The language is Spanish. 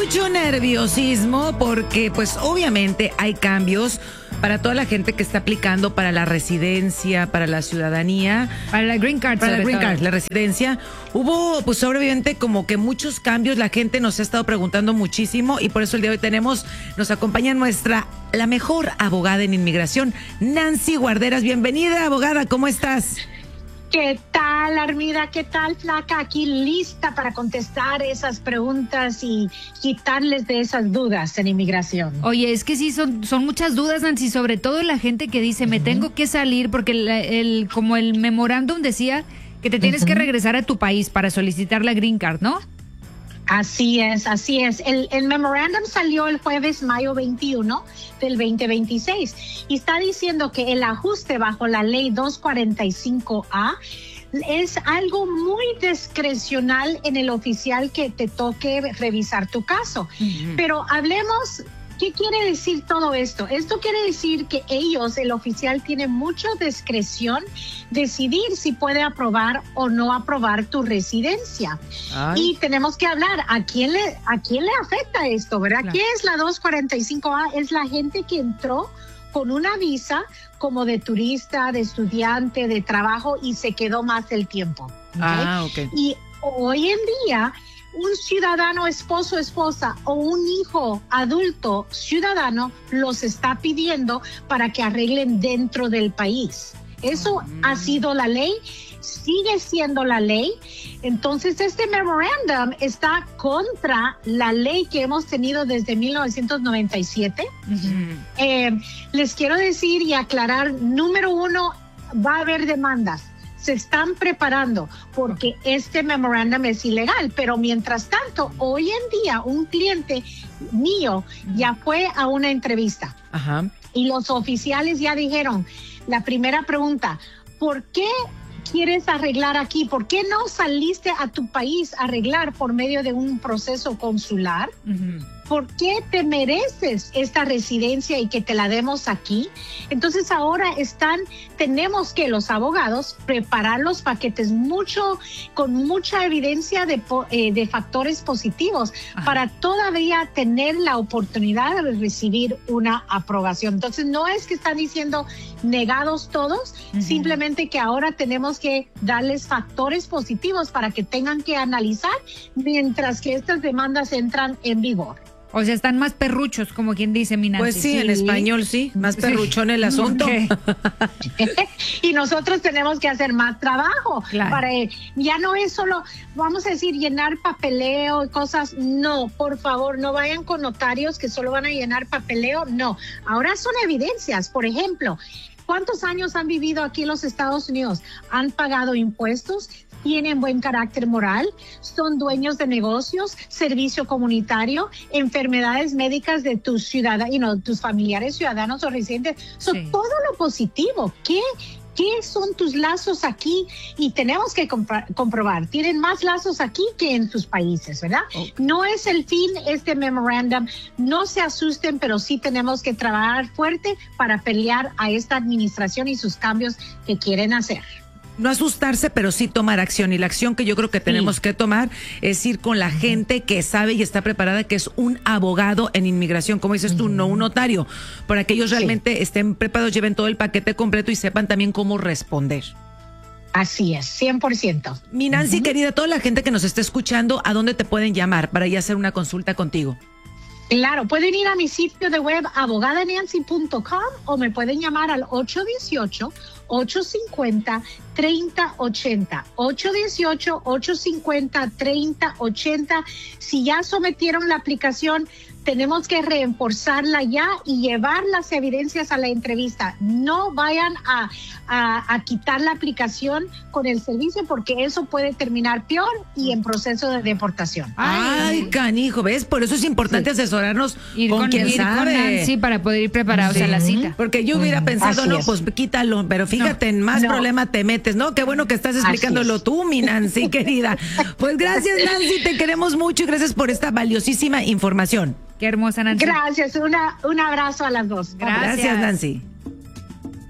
mucho nerviosismo porque pues obviamente hay cambios para toda la gente que está aplicando para la residencia, para la ciudadanía, para la green card, para la green card, la residencia. Hubo pues obviamente como que muchos cambios, la gente nos ha estado preguntando muchísimo y por eso el día de hoy nos acompaña la mejor abogada en inmigración, Nancy Guarderas. Bienvenida, abogada, ¿cómo estás? ¿Qué tal, Armida? ¿Qué tal, flaca? Aquí lista para contestar esas preguntas y quitarles de esas dudas en inmigración. Oye, es que sí, son muchas dudas, Nancy, sobre todo la gente que dice, me tengo que salir, porque como el memorándum decía que te tienes que regresar a tu país para solicitar la green card, ¿no? Así es, así es. El memorándum salió el jueves, mayo 21 del 2026 y está diciendo que el ajuste bajo la ley 245A es algo muy discrecional en el oficial que te toque revisar tu caso. Pero hablemos. ¿Qué quiere decir todo esto? Esto quiere decir que el oficial, tiene mucha discreción decidir si puede aprobar o no aprobar tu residencia. Ay. Y tenemos que hablar, ¿a quién le afecta esto, verdad? Claro. ¿Qué es la 245A? Es la gente que entró con una visa como de turista, de estudiante, de trabajo y se quedó más del tiempo. ¿Okay? Y hoy en día, un ciudadano, esposo, esposa o un hijo adulto ciudadano los está pidiendo para que arreglen dentro del país. Eso ha sido la ley, sigue siendo la ley. Entonces, este memorándum está contra la ley que hemos tenido desde 1997. Les quiero decir y aclarar, número uno, va a haber demandas. Se están preparando porque este memorándum es ilegal, pero mientras tanto, hoy en día un cliente mío ya fue a una entrevista. Y los oficiales ya dijeron, la primera pregunta, ¿por qué quieres arreglar aquí? ¿Por qué no saliste a tu país a arreglar por medio de un proceso consular? ¿Por qué te mereces esta residencia y que te la demos aquí? Entonces ahora tenemos que los abogados preparar los paquetes con mucha evidencia de factores positivos para todavía tener la oportunidad de recibir una aprobación. Entonces no es que están diciendo negados todos, simplemente que ahora tenemos que darles factores positivos para que tengan que analizar mientras que estas demandas entran en vigor. O sea, están más perruchos, como quien dice, mi Nancy. Pues sí, en español sí, más perruchón el asunto. Okay. Y nosotros tenemos que hacer más trabajo. Claro. Ya no es solo, vamos a decir, llenar papeleo y cosas. No, por favor, no vayan con notarios que solo van a llenar papeleo. No, ahora son evidencias. Por ejemplo, ¿cuántos años han vivido aquí en los Estados Unidos? ¿Han pagado impuestos? ¿Tienen buen carácter moral? ¿Son dueños de negocios? ¿Servicio comunitario? ¿Enfermedades médicas de tus tus familiares ciudadanos o residentes? Sí. Todo lo positivo. ¿Qué son tus lazos aquí? Y tenemos que comprobar, tienen más lazos aquí que en sus países, ¿verdad? Okay. No es el fin este memorándum, no se asusten, pero sí tenemos que trabajar fuerte para pelear a esta administración y sus cambios que quieren hacer. No asustarse, pero sí tomar acción. Y la acción que yo creo que tenemos que tomar es ir con la gente que sabe y está preparada, que es un abogado en inmigración, como dices tú, no un notario, para que ellos realmente estén preparados, lleven todo el paquete completo y sepan también cómo responder. Así es, 100%. Mi Nancy, querida, toda la gente que nos está escuchando, ¿a dónde te pueden llamar para ya hacer una consulta contigo? Claro, pueden ir a mi sitio de web abogadanancy.com o me pueden llamar al 818-850-3080. 818-850-3080. Si ya sometieron la aplicación, tenemos que reforzarla ya y llevar las evidencias a la entrevista. No vayan a quitar la aplicación con el servicio porque eso puede terminar peor y en proceso de deportación. Ay, canijo, ¿ves? Por eso es importante asesorarnos con quien sabe. Con Nancy para poder ir preparados a la cita. Porque yo hubiera pensado, pues quítalo, pero fíjate, en más problema te metes, ¿no? Qué bueno que estás explicándolo tú, mi Nancy, querida. Pues gracias, Nancy, te queremos mucho y gracias por esta valiosísima información. Qué hermosa, Nancy. Gracias, un abrazo a las dos. Gracias, Nancy.